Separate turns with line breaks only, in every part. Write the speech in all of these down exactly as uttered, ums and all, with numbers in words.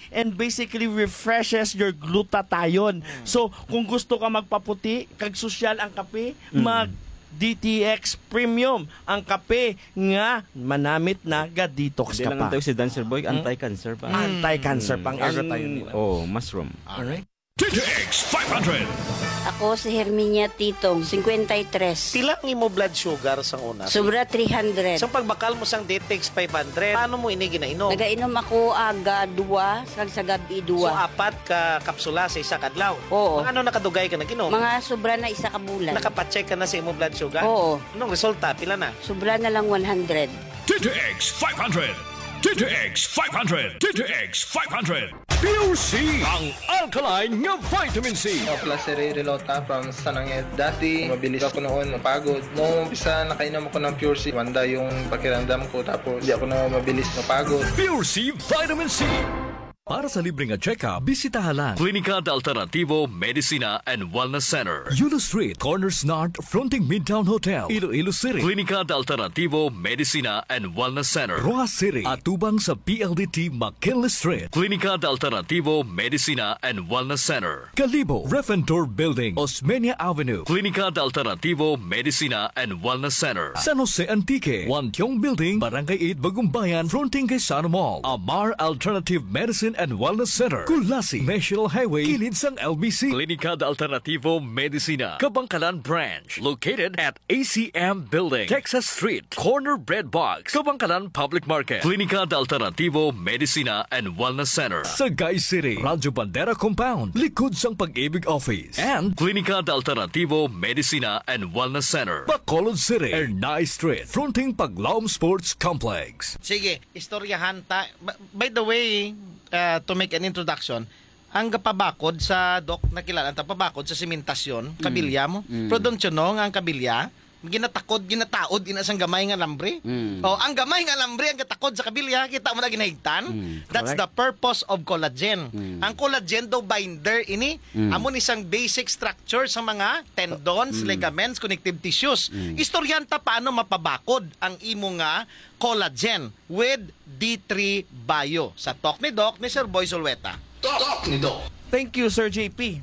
and basically refreshes your glutathione. So, kung gusto ka magpaputi, kag sosyal ang kape, mag D T X Premium ang kape nga manamit na ga-detox
Hindi
ka
lang
pa.
ang si Dancer Boy, anti-cancer pa.
Anti-cancer pang ergotayon nila.
Oh, mushroom.
Alright.
D T X five hundred.
Ako si Herminia Titong, fifty-three.
Pila ang imo blood sugar sa una?
Sobra three hundred.
Sa pagbakal mo sang D T X five hundred, paano mo ini ginainom?
Nagainom ako aga dua, sag sa gabi
So
dua.
apat ka kapsula sa isa kadlaw.
Oo.
Mga ano nakadugay ka naginom?
Mga sobra na isa ka bulan.
Nakapacheck ka na sa imo blood sugar?
Oo.
Anong resulta? Pila na?
Sobra na lang one hundred.
D T X five hundred. D T X five hundred. D T X five hundred. Pure C. Ang alkaline nga vitamin C.
Ako pala si Ray Relota from Sananget. Dati, mabilis ako noon, mapagod. Noong umpisa, nakainom ako ng Pure C. Wanda yung pakiramdam ko, tapos hindi ako na mabilis mapagod.
Pure C Vitamin C. Para sa libreng check-up, bisitahan lang Klinika de Alternativo Medicina and Wellness Center, Yulo Street, Corners North, fronting Midtown Hotel, Iloilo City. Klinika de Alternativo Medicina and Wellness Center, Roa City, atubang sa P L D T McKinley Street. Klinika de Alternativo Medicina and Wellness Center, Calibo, Refentor Building, Osmeña Avenue. Klinika de Alternativo Medicina and Wellness Center, San Jose Antique, Wantiong Building, Barangay eight, Bagumbayan, fronting kay Sana Mall. Amar Alternative Medicine and Wellness Center, Kulasi, National Highway, kilid sang L B C. Klinika de Alternativo Medicina, Kabangkalan Branch, located at A C M Building, Texas Street, Corner Bread Box, Kabangkalan Public Market. Klinika de Alternativo Medicina and Wellness Center, Sagay City, Radyo Bandera Compound, likod sang Pag-ibig Office, and Klinika de Alternativo Medicina and Wellness Center, Bacolod City, Ernay Street, fronting Paglaom Sports Complex.
Sige, istoryahan ta. Ba- By the way, uh, to make an introduction, ang gapabakod sa doc na kilala, ang tapabakod sa sementasyon, kabilya mo. Mm. Pero doon tsunong ang kabilya, ginatakod, ginataod, inasang gamay nga lambre.
Mm.
O, ang gamay nga lambre, ang gatakod sa kabilya, kita mo na ginahigtan.
Mm.
That's
Correct.
the purpose of collagen.
Mm.
Ang collagen daw binder ini,
Mm.
amon isang basic structure sa mga tendons, ligaments, connective tissues. Istoryanta paano mapabakod ang imo nga collagen with D three Bio. Sa talk ni Doc ni Sir Boy Solweta.
Thank you, Sir J P.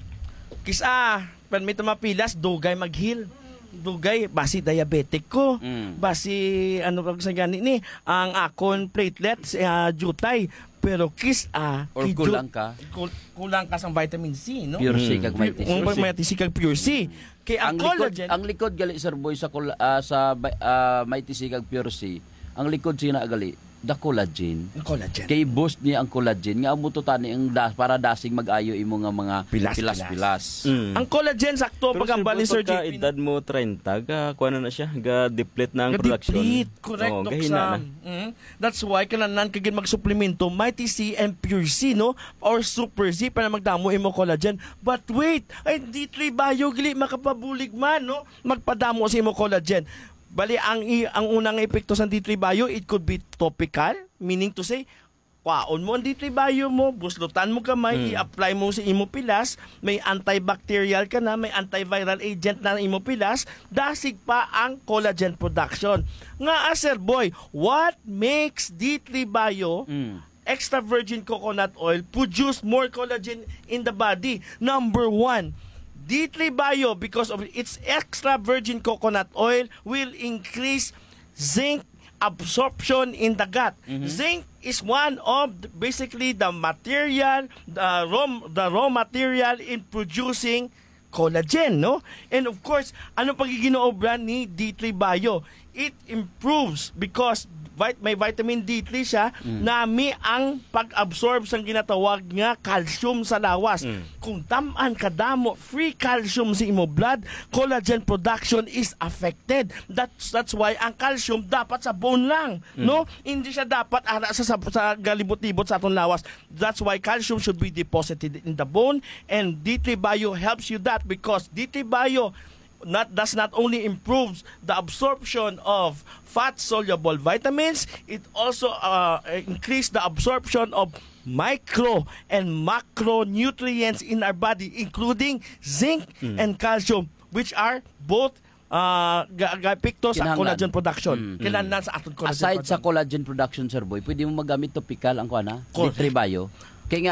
Kisa, pan may tumapilas, dugay maghil. Dugay, basi diabetic ko.
Mm.
Basi, ano pag sa gani ni, ang akon platelets, uh, jutay. Pero kis, ah,
Or
ki-
kulang
ju-
ka.
kul- kulang ka sa vitamin C, no?
Pure C
Mm.
kag may
Kung
Pure C.
may C kag pure C. Kaya ang,
Ang likod,
collagen,
ang likod gali Sir Boy sa kul- ah, sa uh, may tisigag Pure C. Ang likod siya gali the collagen.
collagen.
Kay boost niya ang collagen nga amo to tani ang das, para dasing mag-ayo imo nga mga
Pilas,
pilas-pilas.
Mm. Ang collagen, sakto,
Pero
pag ang bali, Sir
pagka
J P.
edad mo thirty, ga kuha na siya, ga deplete na ang production.
Deplete, correct,
Oo,
Doc
gahina na.
Sam. Mm. That's why kailangan kagin magsuplemento, Mighty C and Pure C, no? Or Super Z para magdamo imo collagen. But wait, ay D three Bio gili makapabulig man, no? Magpadamo sa imo collagen. Bali ang i- ang unang epekto sa D three Bio, it could be topical, meaning to say kwaon mo ang D three Bio mo, buslutan mo kamay, i-apply mo sa imo pilas, may antibacterial ka na, may antiviral agent na imo pilas, dasig pa ang collagen production. Nga, ah, Sir Boy, what makes D three Bio
Mm.
extra virgin coconut oil produce more collagen in the body? Number one, D three Bio, because of its extra virgin coconut oil, will increase zinc absorption in the gut. Zinc is one of the, basically the material, the raw, the raw material in producing collagen, no? And of course, ano pagiginoobra ni D three Bio? It improves because vit- may vitamin D three siya, nami ang pag-absorb sa ginatawag nga calcium sa lawas. Kung tamaan kadamo free calcium sa imo blood, collagen production is affected. That's that's why ang calcium dapat sa bone lang, no? Hindi siya dapat ara sa sa, sa galibot-libot sa aton lawas. That's why calcium should be deposited in the bone, and D three Bio helps you that because D three Bio not does not only improves the absorption of fat soluble vitamins, it also uh, increase the absorption of micro and macronutrients in our body, including zinc and calcium, which are both uh, ga-epekto sa
Kinahanglan.
collagen production.
Mm.
Kailangan sa aton collagen
Aside sa
production.
collagen production, Sir Boy, pwede mo magamit topical ang kuana, D
Correct.
three Bio.